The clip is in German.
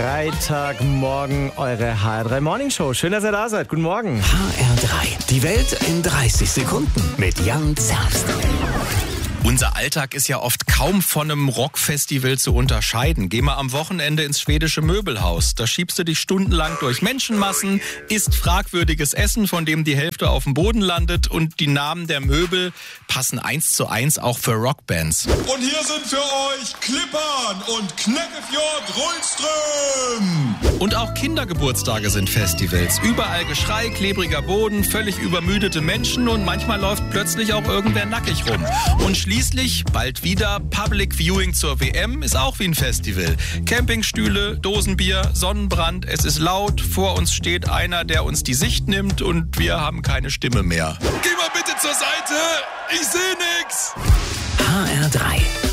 Freitagmorgen, eure HR3 Morning Show. Schön, dass ihr da seid. Guten Morgen. HR3. Die Welt in 30 Sekunden mit Jan Zerst. Unser Alltag ist ja oft kaum von einem Rockfestival zu unterscheiden. Geh mal am Wochenende ins schwedische Möbelhaus. Da schiebst du dich stundenlang durch Menschenmassen, isst fragwürdiges Essen, von dem die Hälfte auf dem Boden landet, und die Namen der Möbel passen 1:1 auch für Rockbands. Und hier sind für euch Klippern und Kneckefjord Rullström. Und auch Kindergeburtstage sind Festivals. Überall Geschrei, klebriger Boden, völlig übermüdete Menschen und manchmal läuft plötzlich auch irgendwer nackig rum. Und schließlich, bald wieder, Public Viewing zur WM ist auch wie ein Festival. Campingstühle, Dosenbier, Sonnenbrand, es ist laut, vor uns steht einer, der uns die Sicht nimmt und wir haben keine Stimme mehr. Geh mal bitte zur Seite, ich seh nix. HR3.